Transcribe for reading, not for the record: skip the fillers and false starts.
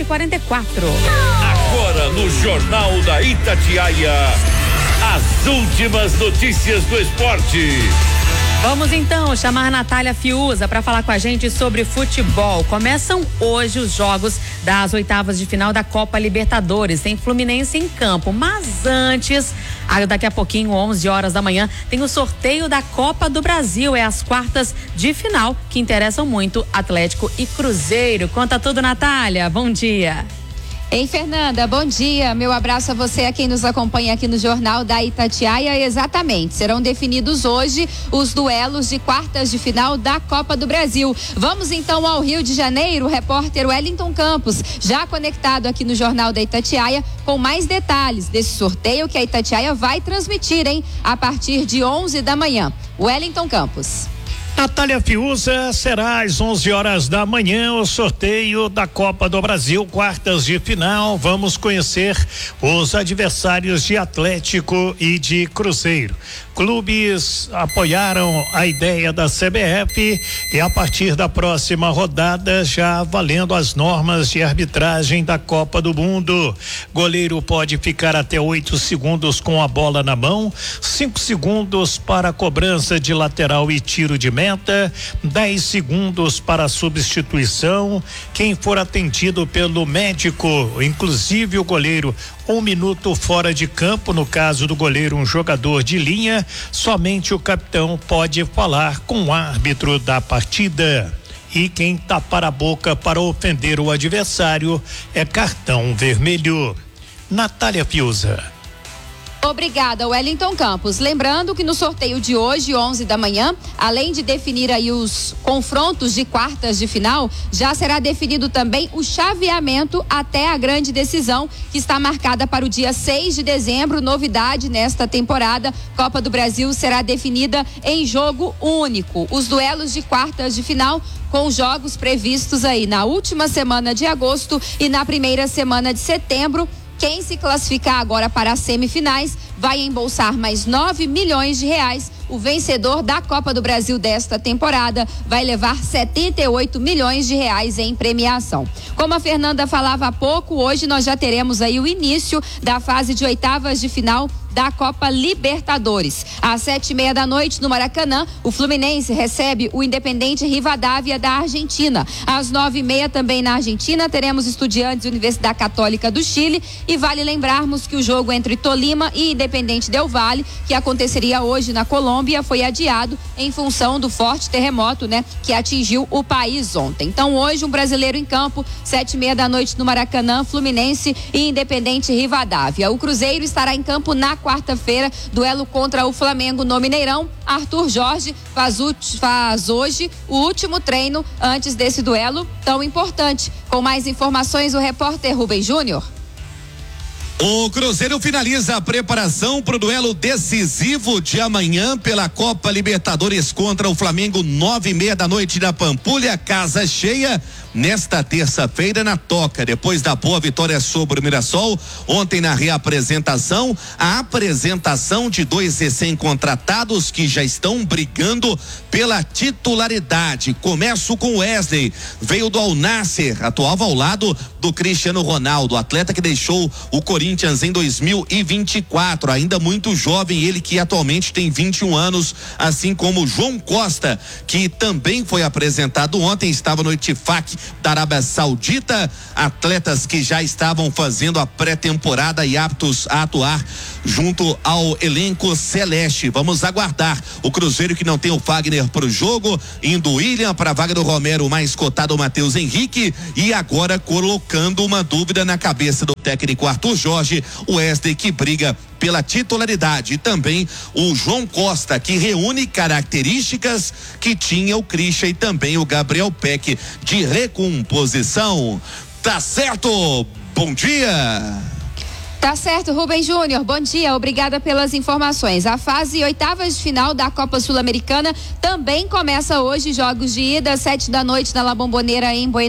9h44. Agora no Jornal da Itatiaia, as últimas notícias do esporte. Vamos então chamar a Natália Fiuza para falar com a gente sobre futebol. Começam hoje os jogos das oitavas de final da Copa Libertadores. Tem Fluminense em campo, mas antes, daqui a pouquinho, 11 horas da manhã, tem o sorteio da Copa do Brasil. É as quartas de final que interessam muito Atlético e Cruzeiro. Conta tudo, Natália. Bom dia. Ei, Fernanda, bom dia. Meu abraço a você, a quem nos acompanha aqui no Jornal da Itatiaia. Exatamente, serão definidos hoje os duelos de quartas de final da Copa do Brasil. Vamos então ao Rio de Janeiro. O repórter Wellington Campos, já conectado aqui no Jornal da Itatiaia, com mais detalhes desse sorteio que a Itatiaia vai transmitir, a partir de 11 da manhã. Wellington Campos. Natália Fiuza, será às 11 horas da manhã o sorteio da Copa do Brasil, quartas de final. Vamos conhecer os adversários de Atlético e de Cruzeiro. Clubes apoiaram a ideia da CBF e a partir da próxima rodada já valendo as normas de arbitragem da Copa do Mundo. Goleiro pode ficar até 8 segundos com a bola na mão, 5 segundos para cobrança de lateral e tiro de meta, 10 segundos para substituição. Quem for atendido pelo médico, inclusive o goleiro, 1 minuto fora de campo, no caso do goleiro, um jogador de linha, somente o capitão pode falar com o árbitro da partida. E quem tapar a boca para ofender o adversário é cartão vermelho. Natália Fiuza. Obrigada, Wellington Campos. Lembrando que no sorteio de hoje, 11 da manhã, além de definir aí os confrontos de quartas de final, já será definido também o chaveamento até a grande decisão, que está marcada para o dia 6 de dezembro. Novidade nesta temporada, Copa do Brasil será definida em jogo único. Os duelos de quartas de final com jogos previstos aí na última semana de agosto e na primeira semana de setembro. Quem se classificar agora para as semifinais vai embolsar mais 9 milhões de reais. O vencedor da Copa do Brasil desta temporada vai levar 78 milhões de reais em premiação. Como a Fernanda falava há pouco, hoje nós já teremos aí o início da fase de oitavas de final da Copa Libertadores. Às 7:30 da noite, no Maracanã, o Fluminense recebe o Independente Rivadavia da Argentina. Às 9:30 também na Argentina, teremos Estudiantes e Universidade Católica do Chile. E vale lembrarmos que o jogo entre Tolima e Independente Del Valle, que aconteceria hoje na Colômbia, foi adiado em função do forte terremoto, que atingiu o país ontem. Então hoje um brasileiro em campo, 7:30 da noite no Maracanã, Fluminense e Independente Rivadavia. O Cruzeiro estará em campo na quarta-feira, duelo contra o Flamengo no Mineirão. Arthur Jorge faz hoje o último treino antes desse duelo tão importante. Com mais informações, o repórter Rubem Júnior. O Cruzeiro finaliza a preparação para o duelo decisivo de amanhã pela Copa Libertadores contra o Flamengo, 9:30 da noite na Pampulha, casa cheia. Nesta terça-feira na Toca, depois da boa vitória sobre o Mirassol, ontem na reapresentação, a apresentação de 2 recém-contratados que já estão brigando pela titularidade. Começo com Wesley, veio do Al Nassr, atuava ao lado do Cristiano Ronaldo, atleta que deixou o Corinthians em 2024, ainda muito jovem, ele que atualmente tem 21 anos, assim como João Costa, que também foi apresentado ontem, estava no Itifaq da Arábia Saudita, atletas que já estavam fazendo a pré-temporada e aptos a atuar junto ao elenco celeste. Vamos aguardar. O Cruzeiro que não tem o Fagner para o jogo, indo o William para a vaga do Romero, mais cotado o Matheus Henrique, e agora colocando uma dúvida na cabeça do técnico Arthur Jorge, o Wesley que briga pela titularidade, e também o João Costa, que reúne características que tinha o Christian e também o Gabriel Peck de recomposição. Tá certo? Bom dia! Tá certo, Rubem Júnior, bom dia, obrigada pelas informações. A fase oitavas de final da Copa Sul-Americana também começa hoje, jogos de ida, 7 da noite na La Bombonera em Buenos